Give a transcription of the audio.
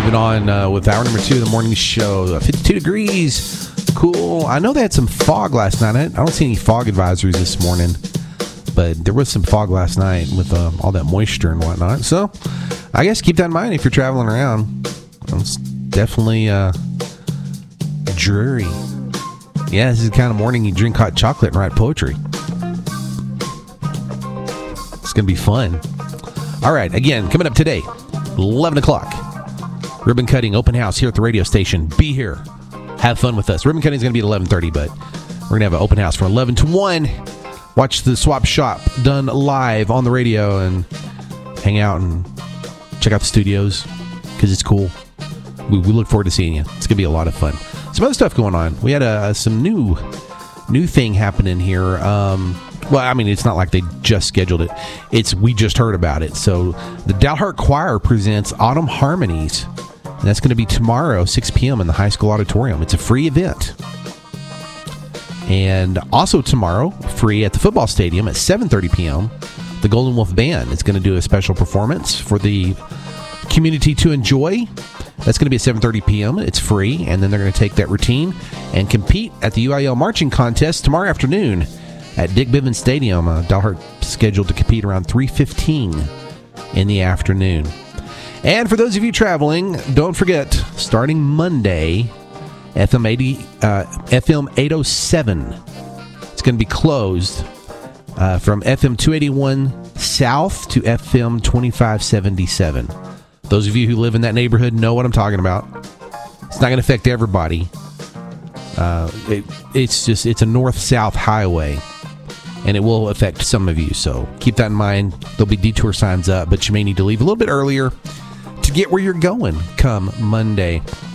Moving on with hour number 2 of the morning show. 52 degrees. Cool. I know they had some fog last night. I don't see any fog advisories this morning, but there was some fog last night with all that moisture and whatnot. So I guess keep that in mind if you're traveling around. It's definitely dreary. Yeah, this is the kind of morning you drink hot chocolate and write poetry. It's going to be fun. All right, again, coming up today, 11 o'clock. Ribbon cutting open house here at the radio station. Be here. Have fun with us. Ribbon cutting is going to be at 11:30, but we're going to have an open house from 11 to 1. Watch the swap shop done live on the radio and hang out and check out the studios because it's cool. We look forward to seeing you. It's going to be a lot of fun. Some other stuff going on. We had some new thing happening here. Well, I mean, it's not like they just scheduled it. We just heard about it. So the Dalhart Choir presents Autumn Harmonies. And that's going to be tomorrow, 6 p.m. in the high school auditorium. It's a free event. And also tomorrow, free at the football stadium at 7:30 p.m., the Golden Wolf Band is going to do a special performance for the community to enjoy. That's going to be at 7:30 p.m. It's free. And then they're going to take that routine and compete at the UIL Marching Contest tomorrow afternoon at Dick Bivens Stadium. Dalhart scheduled to compete around 3:15 in the afternoon. And for those of you traveling, don't forget, starting Monday, FM 807, it's going to be closed from FM 281 South to FM 2577. Those of you who live in that neighborhood know what I'm talking about. It's not going to affect everybody. It's a north-south highway, and it will affect some of you, so keep that in mind. There'll be detour signs up, but you may need to leave a little bit earlier to get where you're going come Monday.